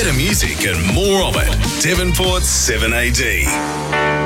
Better music and more of it. Devonport's 7AD.